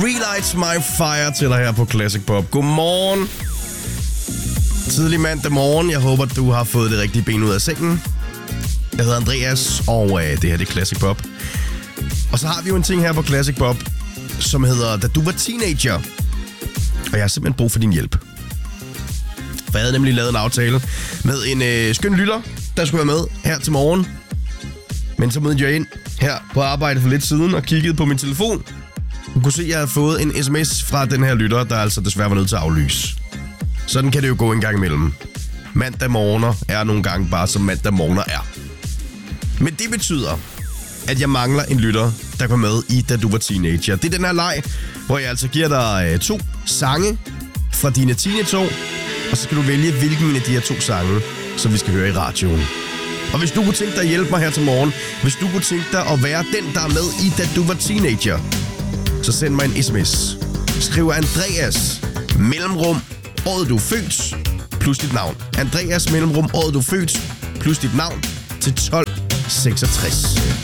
Relight My Fire til dig her på Classic Pop. Godmorgen. Tidlig mandag morgen. Jeg håber, du har fået det rigtige ben ud af sengen. Jeg hedder Andreas, og det her det er Classic Pop. Og så har vi jo en ting her på Classic Pop, som hedder Da du var teenager. Og jeg har simpelthen brug for din hjælp. For jeg havde nemlig lavet en aftale med en skøn lytter, der skulle være med her til morgen. Men så mødte jeg ind her på arbejde for lidt siden og kiggede på min telefon. Du kunne se, at jeg havde fået en sms fra den her lytter, der altså desværre var nødt til at aflyse. Sådan kan det jo gå en gang imellem. Mandag morgener er nogle gange bare som mandag morgener er. Men det betyder, at jeg mangler en lytter, der går med i Da du var teenager. Det er den her leg, hvor jeg altså giver dig 2 sange fra dine teenageår, og så skal du vælge, hvilken af de her 2 sange, som vi skal høre i radioen. Og hvis du kunne tænke dig at hjælpe mig her til morgen, hvis du kunne tænke dig at være den, der er med i Da du var teenager, så send mig en sms. Skriv Andreas, mellemrum, året du er født, plus dit navn. Andreas, mellemrum, året du er født, plus dit navn til 1266.